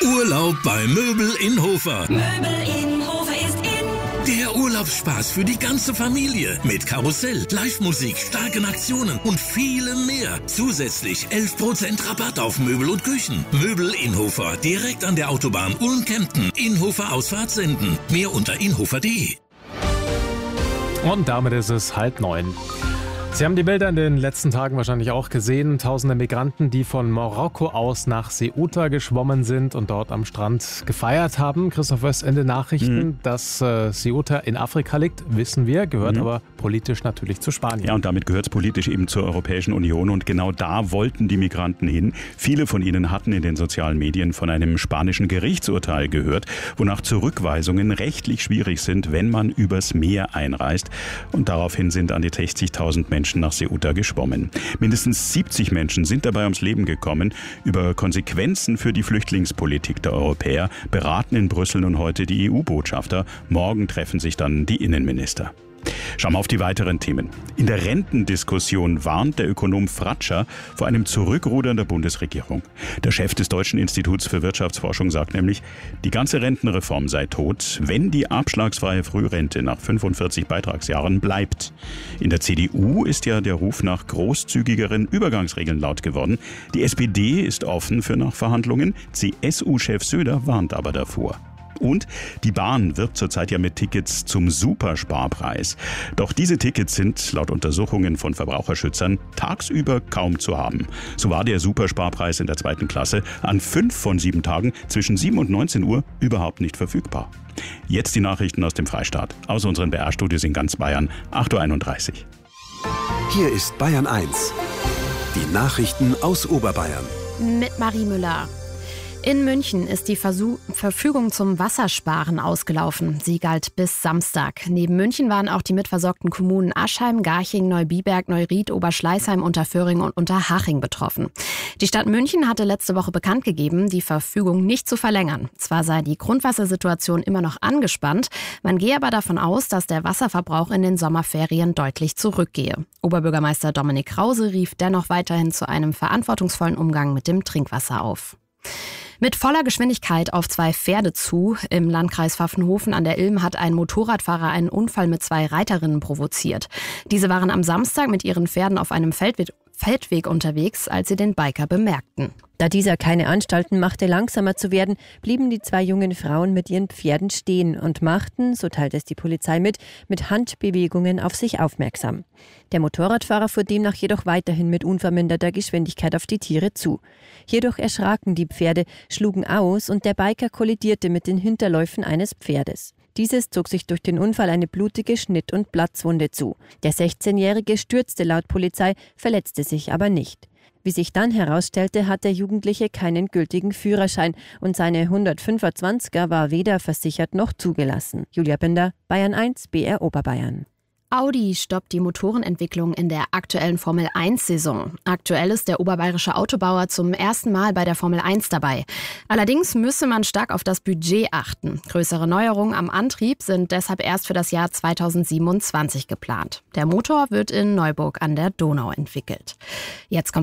Urlaub bei Möbel in Hofer. Möbel in Hofer ist in. Der Urlaubsspaß für die ganze Familie. Mit Karussell, Live-Musik, starken Aktionen und vielem mehr. Zusätzlich 11% Rabatt auf Möbel und Küchen. Möbel in Hofer, direkt an der Autobahn Ulm-Kempten. Inhofer Ausfahrt senden. Mehr unter inhofer.de. Und damit ist es 8:30. Sie haben die Bilder in den letzten Tagen wahrscheinlich auch gesehen. Tausende Migranten, die von Marokko aus nach Ceuta geschwommen sind und dort am Strand gefeiert haben. Christoph Wöss in den Nachrichten, dass Ceuta in Afrika liegt, wissen wir, gehört aber politisch natürlich zu Spanien. Ja, und damit gehört es politisch eben zur Europäischen Union. Und genau da wollten die Migranten hin. Viele von ihnen hatten in den sozialen Medien von einem spanischen Gerichtsurteil gehört, wonach Zurückweisungen rechtlich schwierig sind, wenn man übers Meer einreist. Und daraufhin sind an die 60.000 Menschen nach Ceuta geschwommen. Mindestens 70 Menschen sind dabei ums Leben gekommen. Über Konsequenzen für die Flüchtlingspolitik der Europäer beraten in Brüssel nun heute die EU-Botschafter. Morgen treffen sich dann die Innenminister. Schauen wir auf die weiteren Themen. In der Rentendiskussion warnt der Ökonom Fratscher vor einem Zurückrudern der Bundesregierung. Der Chef des Deutschen Instituts für Wirtschaftsforschung sagt nämlich, die ganze Rentenreform sei tot, wenn die abschlagsfreie Frührente nach 45 Beitragsjahren bleibt. In der CDU ist ja der Ruf nach großzügigeren Übergangsregeln laut geworden. Die SPD ist offen für Nachverhandlungen. CSU-Chef Söder warnt aber davor. Und die Bahn wirbt zurzeit ja mit Tickets zum Supersparpreis. Doch diese Tickets sind laut Untersuchungen von Verbraucherschützern tagsüber kaum zu haben. So war der Supersparpreis in der 2. Klasse an 5 von 7 Tagen zwischen 7 und 19 Uhr überhaupt nicht verfügbar. Jetzt die Nachrichten aus dem Freistaat. Aus unseren BR-Studios in ganz Bayern, 8:31 Uhr. Hier ist Bayern 1. Die Nachrichten aus Oberbayern. Mit Marie Müller. In München ist die Verfügung zum Wassersparen ausgelaufen. Sie galt bis Samstag. Neben München waren auch die mitversorgten Kommunen Aschheim, Garching, Neubiberg, Neuried, Oberschleißheim, Unterföhring und Unterhaching betroffen. Die Stadt München hatte letzte Woche bekannt gegeben, die Verfügung nicht zu verlängern. Zwar sei die Grundwassersituation immer noch angespannt, man gehe aber davon aus, dass der Wasserverbrauch in den Sommerferien deutlich zurückgehe. Oberbürgermeister Dominik Krause rief dennoch weiterhin zu einem verantwortungsvollen Umgang mit dem Trinkwasser auf. Mit voller Geschwindigkeit auf 2 Pferde zu. Im Landkreis Pfaffenhofen an der Ilm hat ein Motorradfahrer einen Unfall mit 2 Reiterinnen provoziert. Diese waren am Samstag mit ihren Pferden auf einem Feldweg unterwegs, als sie den Biker bemerkten. Da dieser keine Anstalten machte, langsamer zu werden, blieben die 2 jungen Frauen mit ihren Pferden stehen und machten, so teilt es die Polizei mit Handbewegungen auf sich aufmerksam. Der Motorradfahrer fuhr demnach jedoch weiterhin mit unverminderter Geschwindigkeit auf die Tiere zu. Hierdurch erschraken die Pferde, schlugen aus und der Biker kollidierte mit den Hinterläufen eines Pferdes. Dieses zog sich durch den Unfall eine blutige Schnitt- und Platzwunde zu. Der 16-Jährige stürzte laut Polizei, verletzte sich aber nicht. Wie sich dann herausstellte, hat der Jugendliche keinen gültigen Führerschein und seine 125er war weder versichert noch zugelassen. Julia Binder, Bayern 1, BR Oberbayern. Audi stoppt die Motorenentwicklung in der aktuellen Formel-1-Saison. Aktuell ist der oberbayerische Autobauer zum ersten Mal bei der Formel 1 dabei. Allerdings müsse man stark auf das Budget achten. Größere Neuerungen am Antrieb sind deshalb erst für das Jahr 2027 geplant. Der Motor wird in Neuburg an der Donau entwickelt. Jetzt kommt